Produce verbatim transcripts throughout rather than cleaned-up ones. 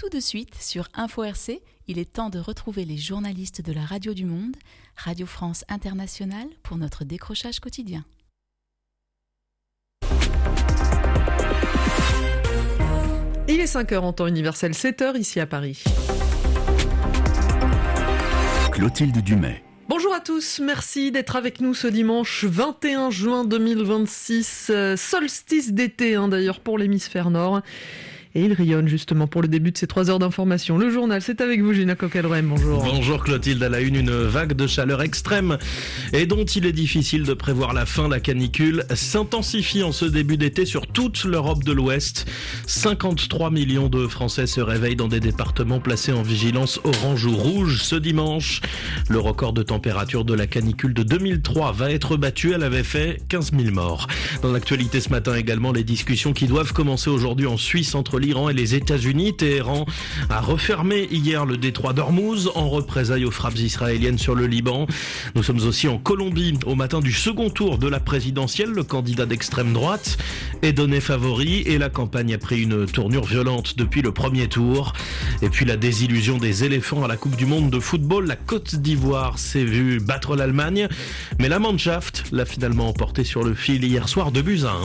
tout de suite sur Info R C, il est temps de retrouver les journalistes de la Radio du Monde, Radio France Internationale, pour notre décrochage quotidien. Il est cinq heures en temps universel, sept heures ici à Paris. Clotilde Dumais. Bonjour à tous, merci d'être avec nous ce dimanche vingt et un juin deux mille vingt-six, euh, solstice d'été hein, d'ailleurs pour l'hémisphère nord. Et il rayonne justement pour le début de ces trois heures d'information. Le journal, c'est avec vous, Gina Coquelrouem, bonjour. Bonjour Clotilde, à la une, une vague de chaleur extrême et dont il est difficile de prévoir la fin. La canicule s'intensifie en ce début d'été sur toute l'Europe de l'Ouest. cinquante-trois millions de Français se réveillent dans des départements placés en vigilance orange ou rouge ce dimanche. Le record de température de la canicule de deux mille trois va être battu, elle avait fait quinze mille morts. Dans l'actualité ce matin également, les discussions qui doivent commencer aujourd'hui en Suisse entre l'Iran et les États-Unis. Téhéran a refermé hier le détroit d'Ormuz en représailles aux frappes israéliennes sur le Liban. Nous sommes aussi en Colombie au matin du second tour de la présidentielle. Le candidat d'extrême droite est donné favori et la campagne a pris une tournure violente depuis le premier tour. Et puis la désillusion des éléphants à la Coupe du Monde de football. La Côte d'Ivoire s'est vue battre l'Allemagne, mais la Mannschaft l'a finalement emporté sur le fil hier soir de buts à un.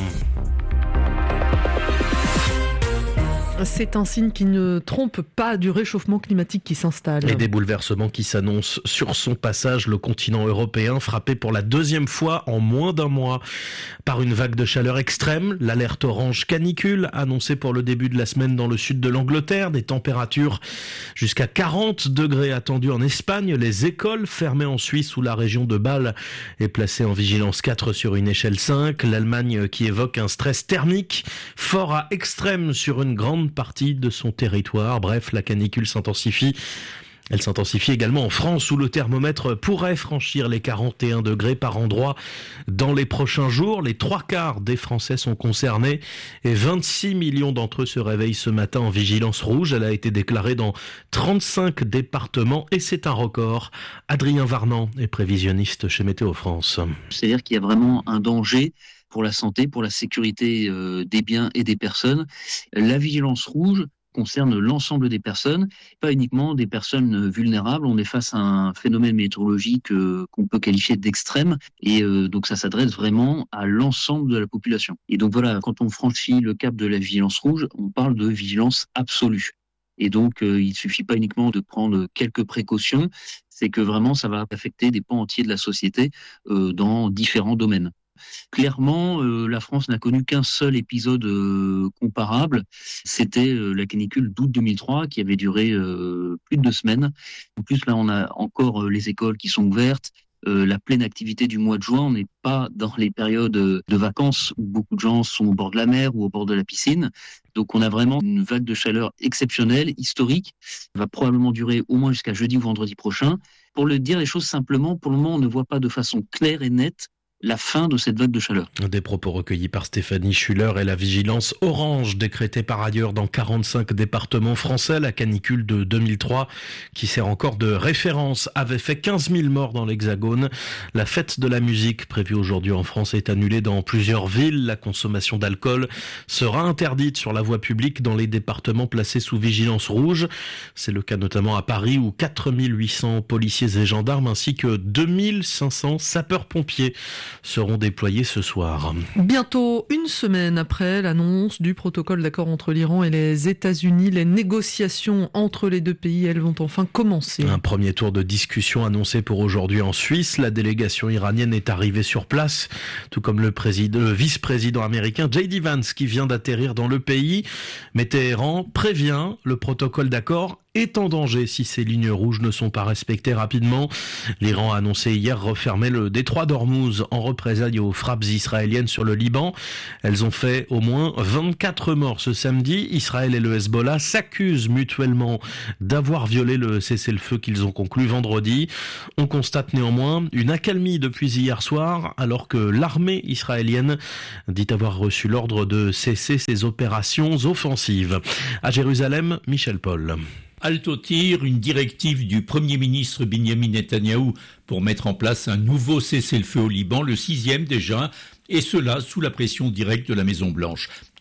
C'est un signe qui ne trompe pas du réchauffement climatique qui s'installe. Et des bouleversements qui s'annoncent sur son passage. Le continent européen frappé pour la deuxième fois en moins d'un mois par une vague de chaleur extrême. L'alerte orange canicule annoncée pour le début de la semaine dans le sud de l'Angleterre. Des températures jusqu'à quarante degrés attendues en Espagne. Les écoles fermées en Suisse où la région de Bâle est placée en vigilance quatre sur une échelle cinq. L'Allemagne qui évoque un stress thermique fort à extrême sur une grande partie de son territoire. Bref, la canicule s'intensifie. Elle s'intensifie également en France où le thermomètre pourrait franchir les quarante et un degrés par endroit dans les prochains jours. Les trois quarts des Français sont concernés et vingt-six millions d'entre eux se réveillent ce matin en vigilance rouge. Elle a été déclarée dans trente-cinq départements et c'est un record. Adrien Varnant est prévisionniste chez Météo France. C'est-à-dire qu'il y a vraiment un danger pour la santé, pour la sécurité euh, des biens et des personnes. La vigilance rouge concerne l'ensemble des personnes, pas uniquement des personnes vulnérables. On est face à un phénomène météorologique euh, qu'on peut qualifier d'extrême et euh, donc ça s'adresse vraiment à l'ensemble de la population. Et donc voilà, quand on franchit le cap de la vigilance rouge, on parle de vigilance absolue. Et donc euh, il suffit pas uniquement de prendre quelques précautions, c'est que vraiment ça va affecter des pans entiers de la société euh, dans différents domaines. Clairement, euh, la France n'a connu qu'un seul épisode euh, comparable. C'était euh, la canicule d'août deux mille trois qui avait duré euh, plus de deux semaines. En plus, là, on a encore euh, les écoles qui sont ouvertes. Euh, la pleine activité du mois de juin, on n'est pas dans les périodes de vacances où beaucoup de gens sont au bord de la mer ou au bord de la piscine. Donc on a vraiment une vague de chaleur exceptionnelle, historique. Elle va probablement durer au moins jusqu'à jeudi ou vendredi prochain. Pour le dire les choses simplement, pour le moment, on ne voit pas de façon claire et nette la fin de cette vague de chaleur. Des propos recueillis par Stéphanie Schuller et la vigilance orange décrétée par ailleurs dans quarante-cinq départements français. La canicule de deux mille trois, qui sert encore de référence, avait fait quinze mille morts dans l'Hexagone. La fête de la musique prévue aujourd'hui en France est annulée dans plusieurs villes. La consommation d'alcool sera interdite sur la voie publique dans les départements placés sous vigilance rouge. C'est le cas notamment à Paris où quatre mille huit cents policiers et gendarmes ainsi que deux mille cinq cents sapeurs-pompiers seront déployés ce soir. Bientôt une semaine après l'annonce du protocole d'accord entre l'Iran et les États-Unis, les négociations entre les deux pays, elles vont enfin commencer. Un premier tour de discussion annoncé pour aujourd'hui en Suisse. La délégation iranienne est arrivée sur place, tout comme le, président, le vice-président américain J D Vance qui vient d'atterrir dans le pays. Mais Téhéran prévient, le protocole d'accord est en danger si ces lignes rouges ne sont pas respectées rapidement. L'Iran a annoncé hier refermer le détroit d'Ormuz en représailles aux frappes israéliennes sur le Liban. Elles ont fait au moins vingt-quatre morts ce samedi. Israël et le Hezbollah s'accusent mutuellement d'avoir violé le cessez-le-feu qu'ils ont conclu vendredi. On constate néanmoins une accalmie depuis hier soir alors que l'armée israélienne dit avoir reçu l'ordre de cesser ses opérations offensives. À Jérusalem, Michel Paul. Halte au tir, une directive du Premier ministre Benyamin Netanyahou pour mettre en place un nouveau cessez-le-feu au Liban, le sixième déjà, et cela sous la pression directe de la Maison-Blanche.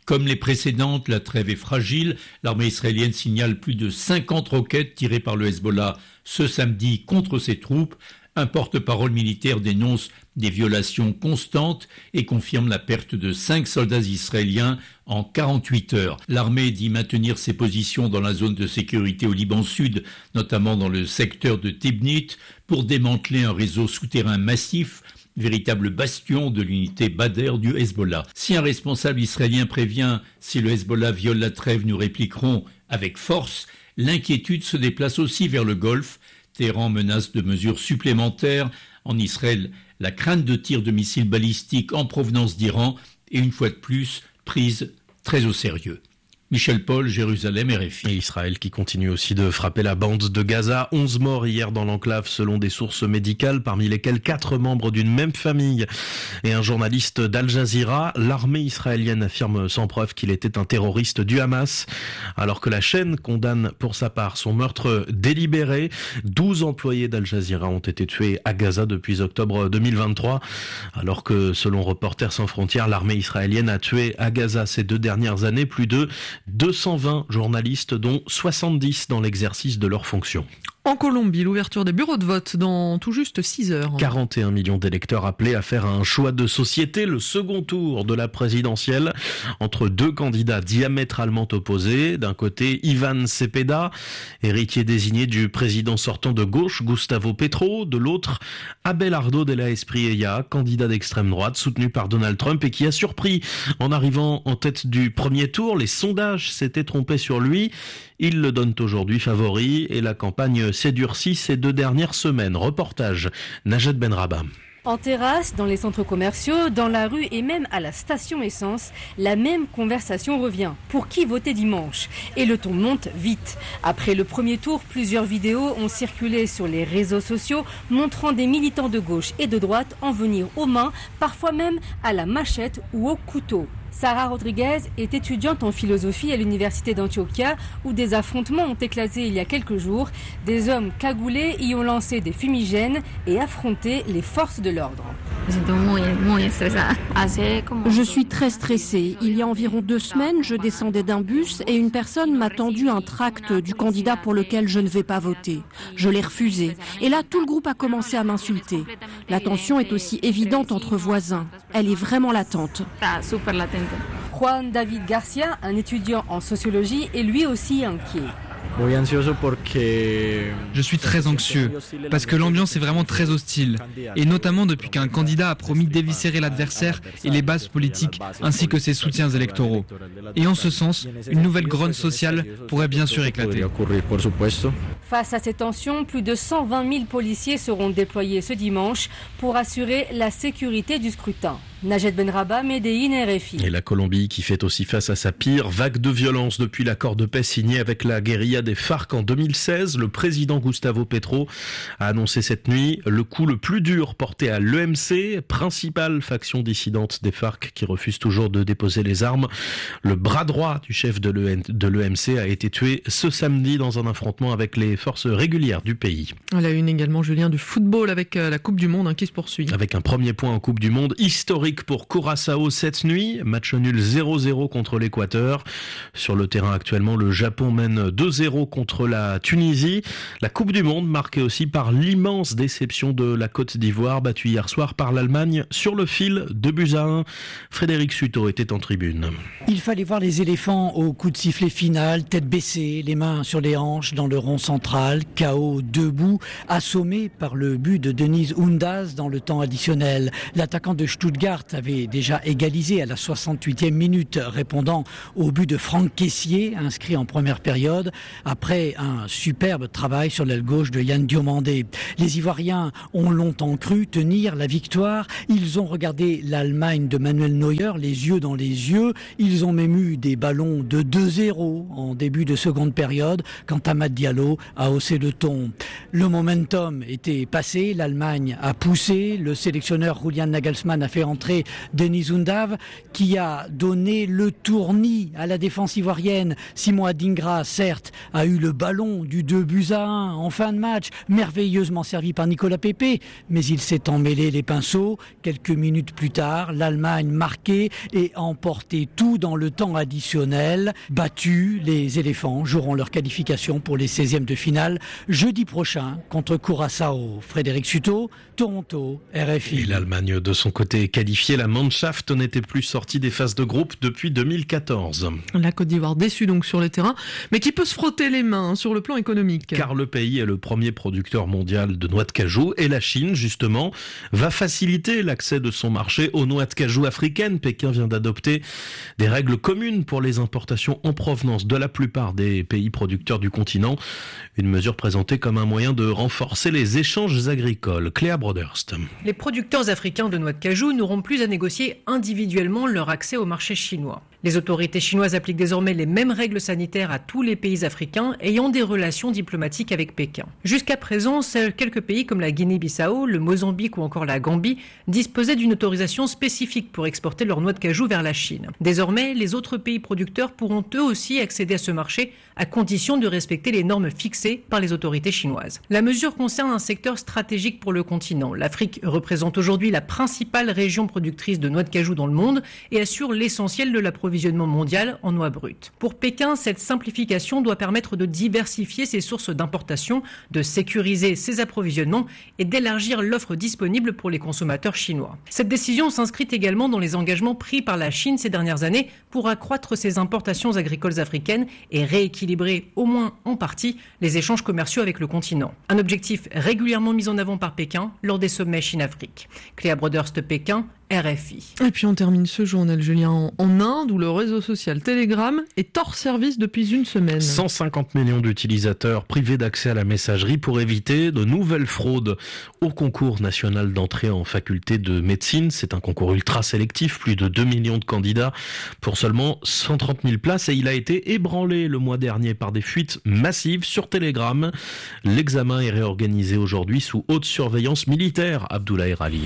Comme les précédentes, la trêve est fragile. L'armée israélienne signale plus de cinquante roquettes tirées par le Hezbollah ce samedi contre ses troupes. Un porte-parole militaire dénonce des violations constantes et confirme la perte de cinq soldats israéliens en quarante-huit heures. L'armée dit maintenir ses positions dans la zone de sécurité au Liban Sud, notamment dans le secteur de Tibnit, pour démanteler un réseau souterrain massif, véritable bastion de l'unité Badr du Hezbollah. Si un responsable israélien prévient « si le Hezbollah viole la trêve, nous répliquerons avec force », l'inquiétude se déplace aussi vers le Golfe. Téhéran menace de mesures supplémentaires. En Israël, la crainte de tirs de missiles balistiques en provenance d'Iran est une fois de plus prise très au sérieux. Michel Paul, Jérusalem, R F I. Et Israël qui continue aussi de frapper la bande de Gaza. onze morts hier dans l'enclave selon des sources médicales, parmi lesquels quatre membres d'une même famille et un journaliste d'Al Jazeera. L'armée israélienne affirme sans preuve qu'il était un terroriste du Hamas, alors que la chaîne condamne pour sa part son meurtre délibéré. douze employés d'Al Jazeera ont été tués à Gaza depuis octobre deux mille vingt-trois, alors que selon Reporters sans frontières, l'armée israélienne a tué à Gaza ces deux dernières années plus de deux cent vingt journalistes, dont soixante-dix dans l'exercice de leurs fonctions. En Colombie, l'ouverture des bureaux de vote dans tout juste six heures. quarante et un millions d'électeurs appelés à faire un choix de société, le second tour de la présidentielle, entre deux candidats diamétralement opposés. D'un côté, Ivan Cepeda, héritier désigné du président sortant de gauche, Gustavo Petro. De l'autre, Abelardo de la Espriella, candidat d'extrême droite, soutenu par Donald Trump et qui a surpris en arrivant en tête du premier tour. Les sondages s'étaient trompés sur lui. Il le donne aujourd'hui favori et la campagne s'est durcie ces deux dernières semaines. Reportage Najat Benrabah. En terrasse, dans les centres commerciaux, dans la rue et même à la station essence, la même conversation revient. Pour qui voter dimanche? Et le ton monte vite. Après le premier tour, plusieurs vidéos ont circulé sur les réseaux sociaux montrant des militants de gauche et de droite en venir aux mains, parfois même à la machette ou au couteau. Sarah Rodriguez est étudiante en philosophie à l'université d'Antioquia où des affrontements ont éclaté il y a quelques jours. Des hommes cagoulés y ont lancé des fumigènes et affronté les forces de l'ordre. Je suis très stressée. Il y a environ deux semaines, je descendais d'un bus et une personne m'a tendu un tract du candidat pour lequel je ne vais pas voter. Je l'ai refusé. Et là, tout le groupe a commencé à m'insulter. La tension est aussi évidente entre voisins. Elle est vraiment latente. Juan David Garcia, un étudiant en sociologie, est lui aussi inquiet. Je suis très anxieux parce que l'ambiance est vraiment très hostile et notamment depuis qu'un candidat a promis d'éviscérer l'adversaire et les bases politiques ainsi que ses soutiens électoraux. Et en ce sens, une nouvelle grogne sociale pourrait bien sûr éclater. Face à ces tensions, plus de cent vingt mille policiers seront déployés ce dimanche pour assurer la sécurité du scrutin. Najat Benrabah, Médéine, R F I. Et la Colombie qui fait aussi face à sa pire vague de violence depuis l'accord de paix signé avec la guérilla des FARC en deux mille seize. Le président Gustavo Petro a annoncé cette nuit le coup le plus dur porté à l'E M C, principale faction dissidente des FARC qui refuse toujours de déposer les armes. Le bras droit du chef de l'E M C a été tué ce samedi dans un affrontement avec les forces régulières du pays. À la une également, Julien, du football avec la Coupe du Monde hein, qui se poursuit. Avec un premier point en Coupe du Monde historique pour Curaçao cette nuit, match nul zéro zéro contre l'Équateur. Sur le terrain actuellement, le Japon mène deux zéro contre la Tunisie. La Coupe du Monde marquée aussi par l'immense déception de la Côte d'Ivoire, battue hier soir par l'Allemagne sur le fil, deux buts à un. Frédéric Suto était en tribune. Il fallait voir les éléphants au coup de sifflet final, tête baissée, les mains sur les hanches dans le rond central, K O debout, assommé par le but de Denise Undaz dans le temps additionnel. L'attaquant de Stuttgart avait déjà égalisé à la soixante-huitième minute, répondant au but de Franck Kessié, inscrit en première période, après un superbe travail sur l'aile gauche de Yann Diomandé. Les Ivoiriens ont longtemps cru tenir la victoire. Ils ont regardé l'Allemagne de Manuel Neuer, les yeux dans les yeux. Ils ont même eu des ballons de deux zéro en début de seconde période, quand Amad Diallo a haussé le ton. Le momentum était passé, l'Allemagne a poussé, le sélectionneur Julian Nagelsmann a fait entrer Deniz Undav qui a donné le tournis à la défense ivoirienne. Simon Adingra, certes, a eu le ballon du deux buts à un en fin de match, merveilleusement servi par Nicolas Pepe, mais il s'est emmêlé les pinceaux. Quelques minutes plus tard, l'Allemagne marquait et emportait tout dans le temps additionnel. Battus, les éléphants joueront leur qualification pour les seizièmes de finale jeudi prochain contre Curaçao. Frédéric Suto, Toronto, R F I. Et l'Allemagne, de son côté, qualifiée, la Mannschaft n'était plus sortie des phases de groupe depuis deux mille quatorze. La Côte d'Ivoire déçue donc sur le terrain, mais qui peut se frotter les mains sur le plan économique. Car le pays est le premier producteur mondial de noix de cajou et la Chine, justement, va faciliter l'accès de son marché aux noix de cajou africaines. Pékin vient d'adopter des règles communes pour les importations en provenance de la plupart des pays producteurs du continent. Une mesure présentée comme un moyen de renforcer les échanges agricoles. Cléa Broderst. Les producteurs africains de noix de cajou n'auront plus à négocier individuellement leur accès au marché chinois. Les autorités chinoises appliquent désormais les mêmes règles sanitaires à tous les pays africains ayant des relations diplomatiques avec Pékin. Jusqu'à présent, seuls quelques pays comme la Guinée-Bissau, le Mozambique ou encore la Gambie disposaient d'une autorisation spécifique pour exporter leurs noix de cajou vers la Chine. Désormais, les autres pays producteurs pourront eux aussi accéder à ce marché à condition de respecter les normes fixées par les autorités chinoises. La mesure concerne un secteur stratégique pour le continent. L'Afrique représente aujourd'hui la principale région productrice de noix de cajou dans le monde et assure l'essentiel de l'approvisionnement mondial en noix brutes. Pour Pékin, cette simplification doit permettre de diversifier ses sources d'importation, de sécuriser ses approvisionnements et d'élargir l'offre disponible pour les consommateurs chinois. Cette décision s'inscrit également dans les engagements pris par la Chine ces dernières années pour accroître ses importations agricoles africaines et rééquilibrer, au moins en partie, les échanges commerciaux avec le continent. Un objectif régulièrement mis en avant par Pékin lors des sommets Chine-Afrique. Cléa Broderst, Pékin, R F I. Et puis on termine ce journal, Julien, en, en Inde, où le réseau social Telegram est hors service depuis une semaine. cent cinquante millions d'utilisateurs privés d'accès à la messagerie pour éviter de nouvelles fraudes au concours national d'entrée en faculté de médecine. C'est un concours ultra sélectif, plus de deux millions de candidats pour seulement cent trente mille places, et il a été ébranlé le mois dernier par des fuites massives sur Telegram. L'examen est réorganisé aujourd'hui sous haute surveillance militaire. Abdoulaye Rali.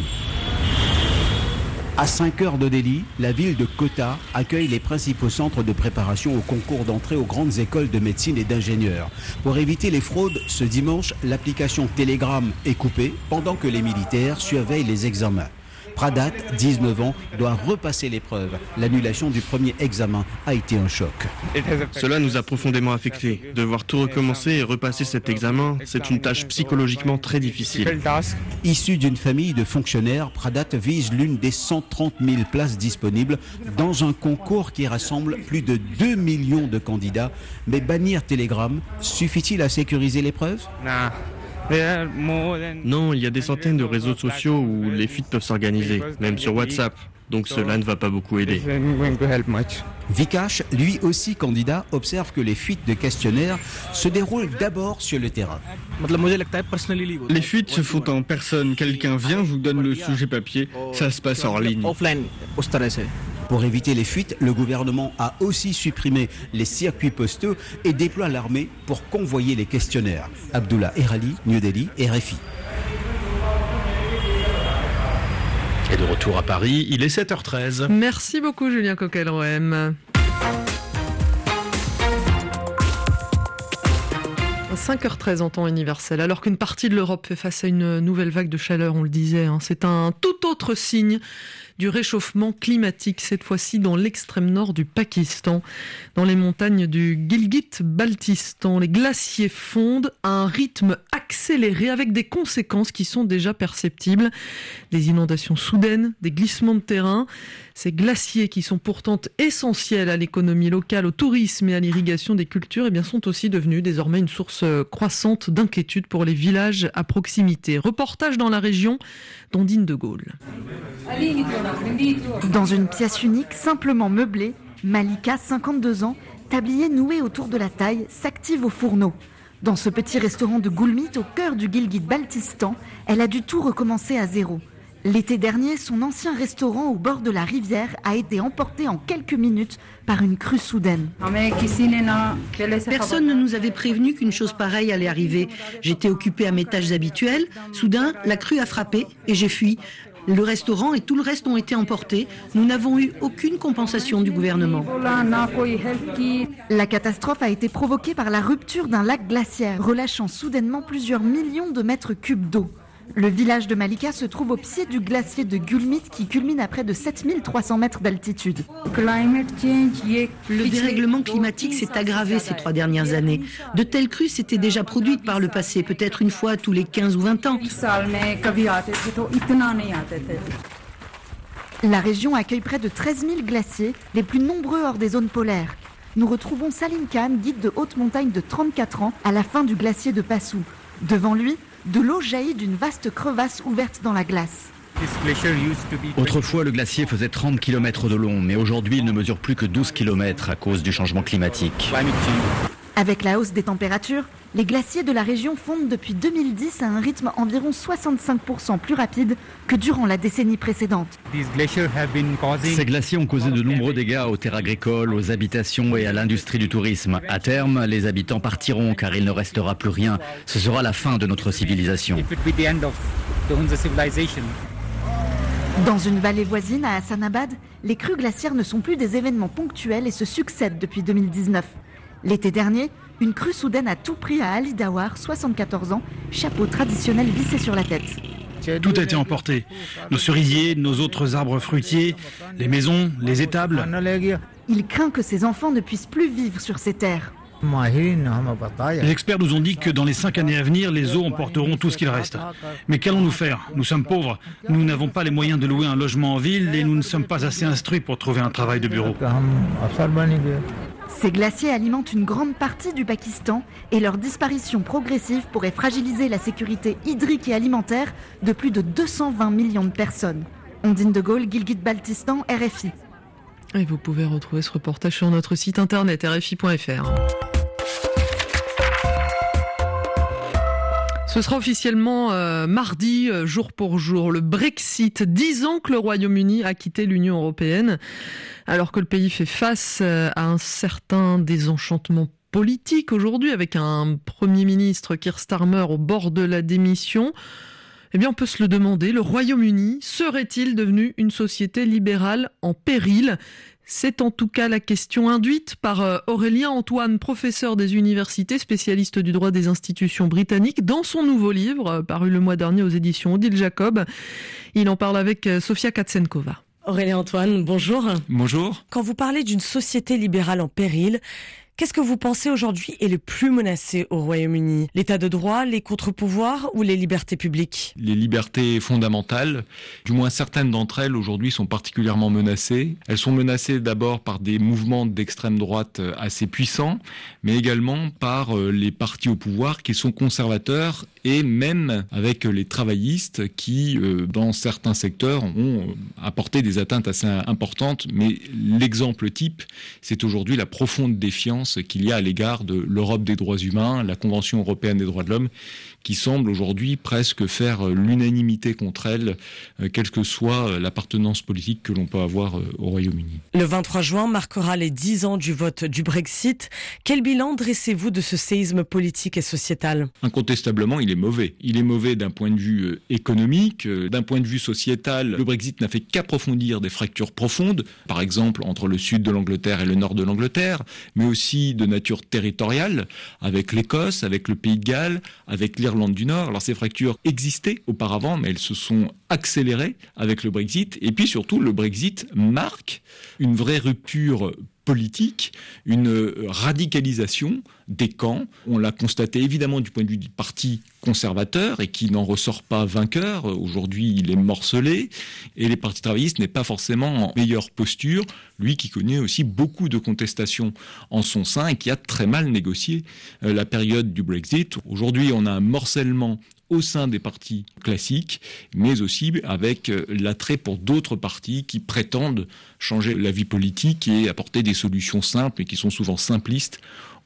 À cinq heures de Delhi, la ville de Kota accueille les principaux centres de préparation au concours d'entrée aux grandes écoles de médecine et d'ingénieurs. Pour éviter les fraudes, ce dimanche, l'application Telegram est coupée pendant que les militaires surveillent les examens. Pradat, dix-neuf ans, doit repasser l'épreuve. L'annulation du premier examen a été un choc. Cela nous a profondément affectés. Devoir tout recommencer et repasser cet examen, c'est une tâche psychologiquement très difficile. Issu d'une famille de fonctionnaires, Pradat vise l'une des cent trente mille places disponibles dans un concours qui rassemble plus de deux millions de candidats. Mais bannir Telegram, suffit-il à sécuriser l'épreuve ? Non, il y a des centaines de réseaux sociaux où les fuites peuvent s'organiser, même sur WhatsApp. Donc cela ne va pas beaucoup aider. Vikash, lui aussi candidat, observe que les fuites de questionnaires se déroulent d'abord sur le terrain. Les fuites se font en personne. Quelqu'un vient, vous donne le sujet papier, ça se passe hors ligne. Pour éviter les fuites, le gouvernement a aussi supprimé les circuits postaux et déploie l'armée pour convoyer les questionnaires. Abdullah Erali, New Delhi, R F I. Et de retour à Paris, il est sept heures treize. Merci beaucoup Julien Coquelroem. cinq heures treize en temps universel, alors qu'une partie de l'Europe fait face à une nouvelle vague de chaleur, on le disait, hein, c'est un tout autre signe du réchauffement climatique, cette fois-ci dans l'extrême nord du Pakistan, dans les montagnes du Gilgit-Baltistan. Les glaciers fondent à un rythme accéléré avec des conséquences qui sont déjà perceptibles. Des inondations soudaines, des glissements de terrain. Ces glaciers qui sont pourtant essentiels à l'économie locale, au tourisme et à l'irrigation des cultures, eh bien, sont aussi devenus désormais une source croissante d'inquiétude pour les villages à proximité. Reportage dans la région d'Ondine de Gaulle. Dans une pièce unique, simplement meublée, Malika, cinquante-deux ans, tablier noué autour de la taille, s'active au fourneau. Dans ce petit restaurant de Goulmit, au cœur du Gilgit-Baltistan, elle a dû tout recommencer à zéro. L'été dernier, son ancien restaurant au bord de la rivière a été emporté en quelques minutes par une crue soudaine. Personne ne nous avait prévenu qu'une chose pareille allait arriver. J'étais occupée à mes tâches habituelles. Soudain, la crue a frappé et j'ai fui. Le restaurant et tout le reste ont été emportés. Nous n'avons eu aucune compensation du gouvernement. La catastrophe a été provoquée par la rupture d'un lac glaciaire, relâchant soudainement plusieurs millions de mètres cubes d'eau. Le village de Malika se trouve au pied du glacier de Gulmit qui culmine à près de sept mille trois cents mètres d'altitude. Le dérèglement climatique s'est aggravé ces trois dernières années. De telles crues s'étaient déjà produites par le passé, peut-être une fois tous les quinze ou vingt ans. La région accueille près de treize mille glaciers, les plus nombreux hors des zones polaires. Nous retrouvons Salim Khan, guide de haute montagne de trente-quatre ans, à la fin du glacier de Passou. Devant lui, de l'eau jaillit d'une vaste crevasse ouverte dans la glace. Autrefois, le glacier faisait trente kilomètres de long, mais aujourd'hui, il ne mesure plus que douze kilomètres à cause du changement climatique. Avec la hausse des températures, les glaciers de la région fondent depuis deux mille dix à un rythme environ soixante-cinq pour cent plus rapide que durant la décennie précédente. Ces glaciers ont causé de nombreux dégâts aux terres agricoles, aux habitations et à l'industrie du tourisme. À terme, les habitants partiront car il ne restera plus rien. Ce sera la fin de notre civilisation. Dans une vallée voisine, à Hassanabad, les crues glaciaires ne sont plus des événements ponctuels et se succèdent depuis deux mille dix-neuf. L'été dernier, une crue soudaine a tout pris à Ali Dawar, soixante-quatorze ans, chapeau traditionnel vissé sur la tête. Tout a été emporté. Nos cerisiers, nos autres arbres fruitiers, les maisons, les étables. Il craint que ses enfants ne puissent plus vivre sur ces terres. Les experts nous ont dit que dans les cinq années à venir, les eaux emporteront tout ce qu'il reste. Mais qu'allons-nous faire? Nous sommes pauvres, nous n'avons pas les moyens de louer un logement en ville et nous ne sommes pas assez instruits pour trouver un travail de bureau. Ces glaciers alimentent une grande partie du Pakistan et leur disparition progressive pourrait fragiliser la sécurité hydrique et alimentaire de plus de deux cent vingt millions de personnes. Ondine de Gaulle, Gilgit-Baltistan, R F I. Et vous pouvez retrouver ce reportage sur notre site internet r f i point f r. Ce sera officiellement euh, mardi, euh, jour pour jour, le Brexit. Dix ans que le Royaume-Uni a quitté l'Union européenne, alors que le pays fait face euh, à un certain désenchantement politique aujourd'hui, avec un Premier ministre, Keir Starmer, au bord de la démission. Eh bien, on peut se le demander, le Royaume-Uni serait-il devenu une société libérale en péril ? C'est en tout cas la question induite par Aurélien Antoine, professeur des universités, spécialiste du droit des institutions britanniques, dans son nouveau livre, paru le mois dernier aux éditions Odile Jacob. Il en parle avec Sofia Katsenkova. Aurélien Antoine, bonjour. Bonjour. Quand vous parlez d'une société libérale en péril, qu'est-ce que vous pensez aujourd'hui est le plus menacé au Royaume-Uni ? L'état de droit, les contre-pouvoirs ou les libertés publiques ? Les libertés fondamentales, du moins certaines d'entre elles aujourd'hui sont particulièrement menacées. Elles sont menacées d'abord par des mouvements d'extrême droite assez puissants, mais également par les partis au pouvoir qui sont conservateurs et même avec les travaillistes qui, dans certains secteurs, ont apporté des atteintes assez importantes. Mais l'exemple type, c'est aujourd'hui la profonde défiance qu'il y a à l'égard de l'Europe des droits humains, la Convention européenne des droits de l'homme, qui semble aujourd'hui presque faire l'unanimité contre elle, quelle que soit l'appartenance politique que l'on peut avoir au Royaume-Uni. Le vingt-trois juin marquera les dix ans du vote du Brexit. Quel bilan dressez-vous de ce séisme politique et sociétal ? Incontestablement, il est mauvais. Il est mauvais d'un point de vue économique, d'un point de vue sociétal. Le Brexit n'a fait qu'approfondir des fractures profondes, par exemple entre le sud de l'Angleterre et le nord de l'Angleterre, mais aussi de nature territoriale, avec l'Écosse, avec le Pays de Galles, avec l'Irlande du Nord. Alors ces fractures existaient auparavant, mais elles se sont accélérées avec le Brexit. Et puis surtout, le Brexit marque une vraie rupture politique, une radicalisation des camps. On l'a constaté évidemment du point de vue du parti conservateur et qui n'en ressort pas vainqueur. Aujourd'hui, il est morcelé et les partis travaillistes n'est pas forcément en meilleure posture. Lui qui connaît aussi beaucoup de contestations en son sein et qui a très mal négocié la période du Brexit. Aujourd'hui, on a un morcellement au sein des partis classiques, mais aussi avec l'attrait pour d'autres partis qui prétendent changer la vie politique et apporter des solutions simples et qui sont souvent simplistes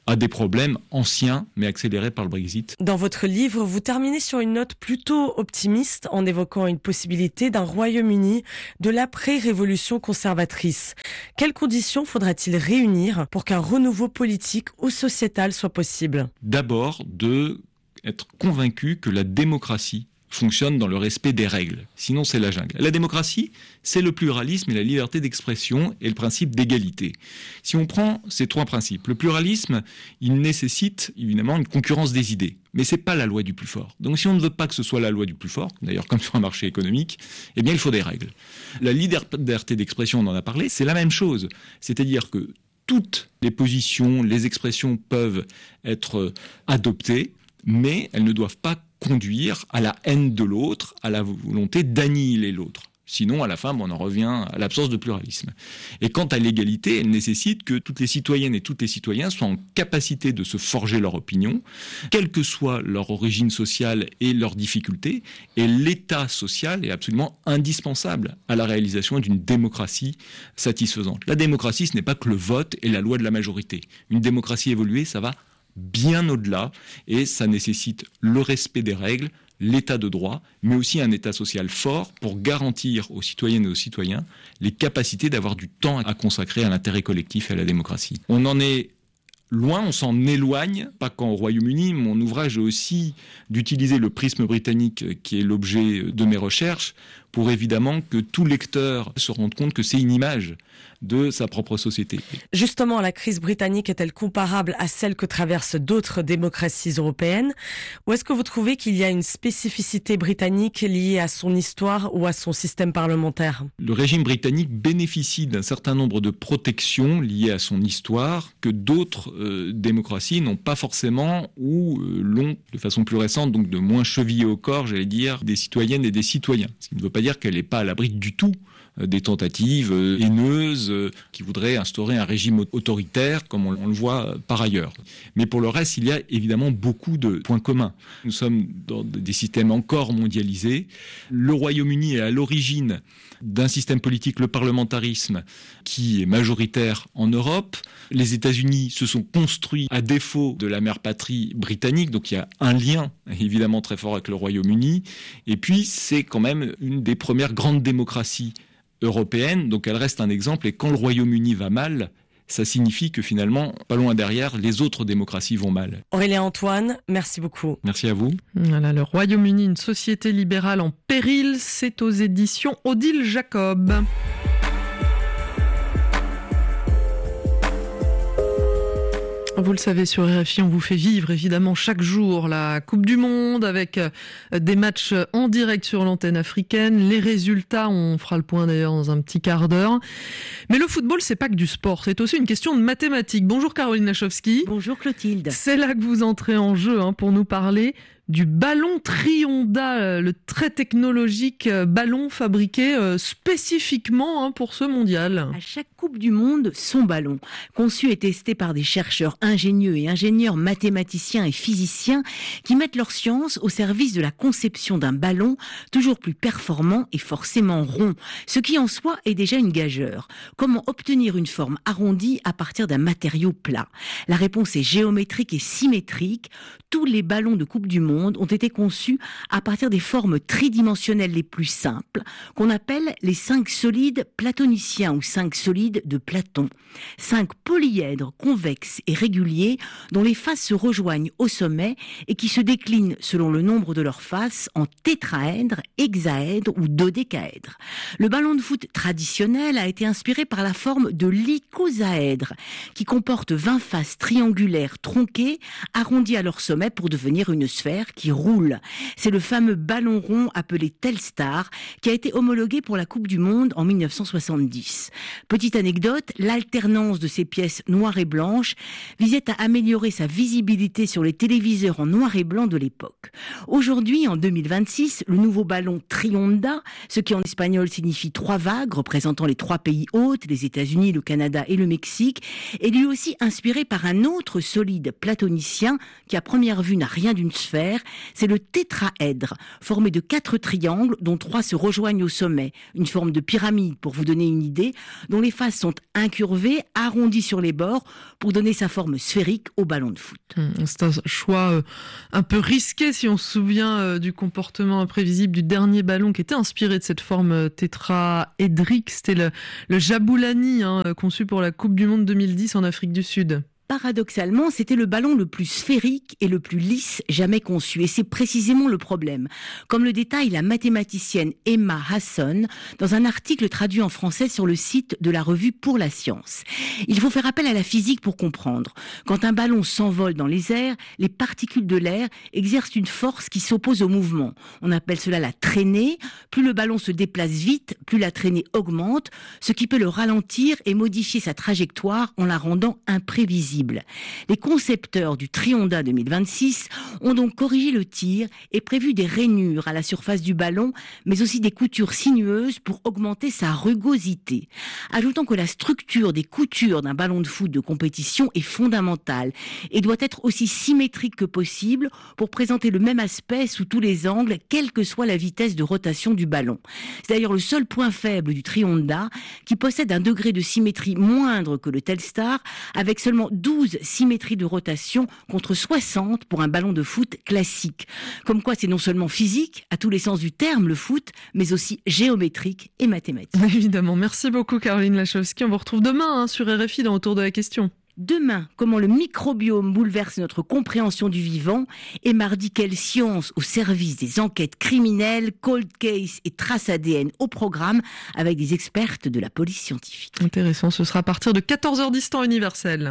à des problèmes anciens mais accélérés par le Brexit. Dans votre livre, vous terminez sur une note plutôt optimiste en évoquant une possibilité d'un Royaume-Uni de l'après-révolution conservatrice. Quelles conditions faudra-t-il réunir pour qu'un renouveau politique ou sociétal soit possible ? D'abord, de être convaincu que la démocratie fonctionne dans le respect des règles. Sinon, c'est la jungle. La démocratie, c'est le pluralisme et la liberté d'expression et le principe d'égalité. Si on prend ces trois principes, le pluralisme, il nécessite évidemment une concurrence des idées. Mais c'est pas la loi du plus fort. Donc si on ne veut pas que ce soit la loi du plus fort, d'ailleurs comme sur un marché économique, eh bien il faut des règles. La liberté d'expression, on en a parlé, c'est la même chose. C'est-à-dire que toutes les positions, les expressions peuvent être adoptées, mais elles ne doivent pas conduire à la haine de l'autre, à la volonté d'annihiler l'autre. Sinon, à la fin, on en revient à l'absence de pluralisme. Et quant à l'égalité, elle nécessite que toutes les citoyennes et tous les citoyens soient en capacité de se forger leur opinion, quelle que soit leur origine sociale et leurs difficultés. Et l'État social est absolument indispensable à la réalisation d'une démocratie satisfaisante. La démocratie, ce n'est pas que le vote et la loi de la majorité. Une démocratie évoluée, ça va bien au-delà, et ça nécessite le respect des règles, l'état de droit, mais aussi un état social fort pour garantir aux citoyennes et aux citoyens les capacités d'avoir du temps à consacrer à l'intérêt collectif et à la démocratie. On en est loin, on s'en éloigne, pas qu'au Royaume-Uni. Mon ouvrage est aussi d'utiliser le prisme britannique qui est l'objet de mes recherches pour évidemment que tout lecteur se rende compte que c'est une image de sa propre société. Justement, la crise britannique est-elle comparable à celle que traversent d'autres démocraties européennes ? Ou est-ce que vous trouvez qu'il y a une spécificité britannique liée à son histoire ou à son système parlementaire ? Le régime britannique bénéficie d'un certain nombre de protections liées à son histoire que d'autres euh, démocraties n'ont pas forcément ou euh, l'ont de façon plus récente, donc de moins chevillée au corps, j'allais dire, des citoyennes et des citoyens. Ce qui ne veut pas dire qu'elle n'est pas à l'abri du tout des tentatives haineuses qui voudraient instaurer un régime autoritaire, comme on le voit par ailleurs. Mais pour le reste, il y a évidemment beaucoup de points communs. Nous sommes dans des systèmes encore mondialisés. Le Royaume-Uni est à l'origine d'un système politique, le parlementarisme, qui est majoritaire en Europe. Les États-Unis se sont construits à défaut de la mère patrie britannique, donc il y a un lien évidemment très fort avec le Royaume-Uni. Et puis, c'est quand même une des premières grandes démocraties européenne, donc elle reste un exemple, et quand le Royaume-Uni va mal, ça signifie que finalement, pas loin derrière, les autres démocraties vont mal. Aurélien Antoine, merci beaucoup. Merci à vous. Voilà, le Royaume-Uni, une société libérale en péril, c'est aux éditions Odile Jacob. Vous le savez, sur R F I, on vous fait vivre évidemment chaque jour la Coupe du Monde avec des matchs en direct sur l'antenne africaine. Les résultats, on fera le point d'ailleurs dans un petit quart d'heure. Mais le football, c'est pas que du sport, c'est aussi une question de mathématiques. Bonjour Caroline Lachowski. Bonjour Clotilde. C'est là que vous entrez en jeu hein, pour nous parler du ballon Trionda, le très technologique ballon fabriqué spécifiquement pour ce mondial. À chaque Coupe du Monde, son ballon, conçu et testé par des chercheurs ingénieux et ingénieurs mathématiciens et physiciens qui mettent leur science au service de la conception d'un ballon toujours plus performant et forcément rond, ce qui en soi est déjà une gageure. Comment obtenir une forme arrondie à partir d'un matériau plat ? La réponse est géométrique et symétrique. Tous les ballons de Coupe du Monde ont été conçus à partir des formes tridimensionnelles les plus simples, qu'on appelle les cinq solides platoniciens ou cinq solides de Platon. Cinq polyèdres convexes et réguliers dont les faces se rejoignent au sommet et qui se déclinent selon le nombre de leurs faces en tétraèdres, hexaèdres ou dodécaèdres. Le ballon de foot traditionnel a été inspiré par la forme de l'icosaèdre, qui comporte vingt faces triangulaires tronquées, arrondies à leur sommet pour devenir une sphère qui roule. C'est le fameux ballon rond appelé Telstar qui a été homologué pour la Coupe du Monde en mille neuf cent soixante-dix. Petite anecdote, l'alternance de ces pièces noires et blanches visait à améliorer sa visibilité sur les téléviseurs en noir et blanc de l'époque. Aujourd'hui, en deux mille vingt-six, le nouveau ballon Trionda, ce qui en espagnol signifie trois vagues représentant les trois pays hôtes, les États-Unis, le Canada et le Mexique, est lui aussi inspiré par un autre solide platonicien qui à première vue n'a rien d'une sphère, terre, c'est le tétraèdre, formé de quatre triangles dont trois se rejoignent au sommet. Une forme de pyramide, pour vous donner une idée, dont les faces sont incurvées, arrondies sur les bords, pour donner sa forme sphérique au ballon de foot. C'est un choix euh, un peu risqué si on se souvient euh, du comportement imprévisible du dernier ballon qui était inspiré de cette forme euh, tétraédrique. C'était le, le Jabulani, hein, conçu pour la Coupe du Monde deux mille dix en Afrique du Sud. Paradoxalement, c'était le ballon le plus sphérique et le plus lisse jamais conçu. Et c'est précisément le problème. Comme le détaille la mathématicienne Emma Hasson dans un article traduit en français sur le site de la revue Pour la Science. Il faut faire appel à la physique pour comprendre. Quand un ballon s'envole dans les airs, les particules de l'air exercent une force qui s'oppose au mouvement. On appelle cela la traînée. Plus le ballon se déplace vite, plus la traînée augmente, ce qui peut le ralentir et modifier sa trajectoire en la rendant imprévisible. Les concepteurs du Trionda deux mille vingt-six ont donc corrigé le tir et prévu des rainures à la surface du ballon, mais aussi des coutures sinueuses pour augmenter sa rugosité. Ajoutons que la structure des coutures d'un ballon de foot de compétition est fondamentale et doit être aussi symétrique que possible pour présenter le même aspect sous tous les angles, quelle que soit la vitesse de rotation du ballon. C'est d'ailleurs le seul point faible du Trionda, qui possède un degré de symétrie moindre que le Telstar, avec seulement douze symétries de rotation contre soixante pour un ballon de foot classique. Comme quoi c'est non seulement physique, à tous les sens du terme, le foot, mais aussi géométrique et mathématique. Évidemment. Merci beaucoup Caroline Lachowski. On vous retrouve demain hein, sur R F I dans Autour de la question. Demain, comment le microbiome bouleverse notre compréhension du vivant, et mardi, quelle science au service des enquêtes criminelles, cold case et traces A D N au programme avec des expertes de la police scientifique. Intéressant, ce sera à partir de quatorze heures dix temps universel.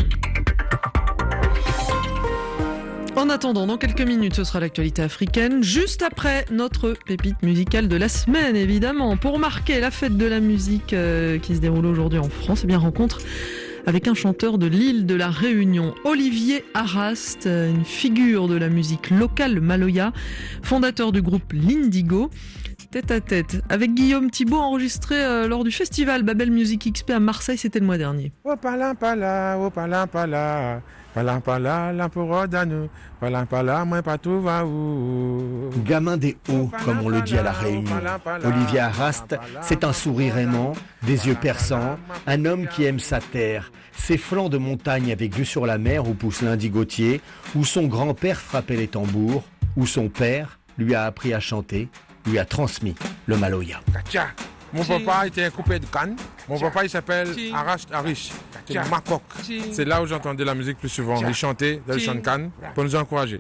En attendant, dans quelques minutes, ce sera l'actualité africaine, juste après notre pépite musicale de la semaine, évidemment. Pour marquer la fête de la musique euh, qui se déroule aujourd'hui en France, eh bien, rencontre avec un chanteur de l'île de la Réunion, Olivier Arrast, une figure de la musique locale, le Maloya, fondateur du groupe L'Indigo. Tête à tête avec Guillaume Thibault, enregistré euh, lors du festival Babel Music X P à Marseille, c'était le mois dernier. Gamin des hauts, comme on le dit à la Réunion. Olivier Arrast, c'est un sourire aimant, des yeux perçants, un homme qui aime sa terre, ses flancs de montagne avec vue sur la mer où pousse l'indigotier, où son grand-père frappait les tambours, où son père lui a appris à chanter, lui a transmis le Maloya. Mon papa était un coupé de Cannes. Mon papa, il s'appelle Arrast Arish. C'est le Makok. C'est là où j'entendais la musique plus souvent. Il chantait dans le chant de Cannes pour nous encourager.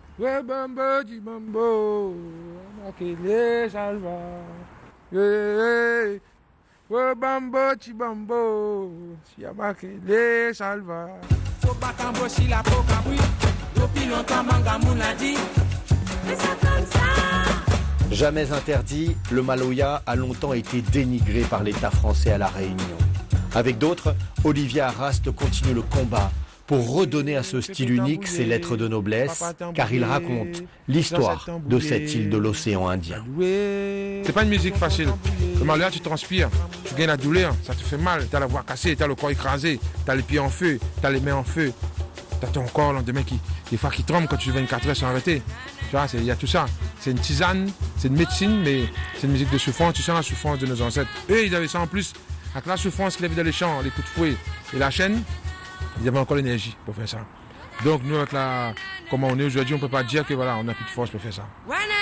Jamais interdit, le Maloya a longtemps été dénigré par l'État français à La Réunion. Avec d'autres, Olivier Arrast continue le combat pour redonner à ce style unique ses lettres de noblesse, car il raconte l'histoire de cette île de l'océan Indien. C'est pas une musique facile. Le Maloya, tu transpires, tu gagnes la douleur, ça te fait mal, t'as la voix cassée, t'as le corps écrasé, t'as les pieds en feu, t'as les mains en feu, t'as ton corps le lendemain qui, des fois qui tremble quand tu fais vingt-quatre heures sans arrêter. Tu vois, il y a tout ça. C'est une tisane, c'est une médecine, mais c'est une musique de souffrance. Tu sens la souffrance de nos ancêtres. Eux, ils avaient ça en plus. Avec la souffrance qu'ils avaient dans les champs, les coups de fouet et la chaîne, ils avaient encore l'énergie pour faire ça. Donc nous, avec la, comment on est aujourd'hui, on ne peut pas dire que voilà, on n'a plus de force pour faire ça.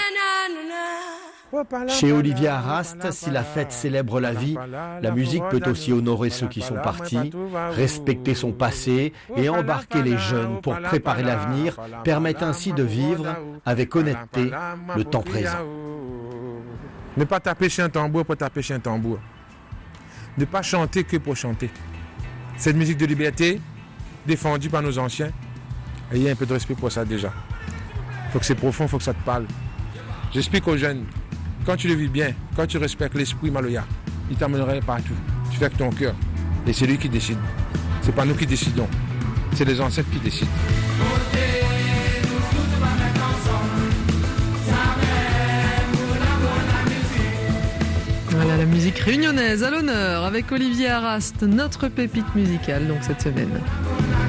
Chez Olivier Arrast, si la fête célèbre la vie, la musique peut aussi honorer ceux qui sont partis, respecter son passé et embarquer les jeunes pour préparer l'avenir, permettent ainsi de vivre avec honnêteté le temps présent. Ne pas taper chez un tambour pour taper chez un tambour. Ne pas chanter que pour chanter. Cette musique de liberté, défendue par nos anciens, ayez un peu de respect pour ça déjà. Il faut que c'est profond, il faut que ça te parle. J'explique aux jeunes, quand tu le vis bien, quand tu respectes l'esprit Maloya, il t'amènerait partout. Tu fais avec ton cœur. Et c'est lui qui décide. C'est pas nous qui décidons. C'est les ancêtres qui décident. Voilà la musique réunionnaise à l'honneur avec Olivier Arrast, notre pépite musicale donc cette semaine.